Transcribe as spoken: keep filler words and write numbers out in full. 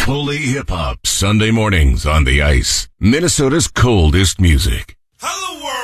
Fully hip hop, Sunday mornings on the ice. Minnesota's coldest music. Hello world!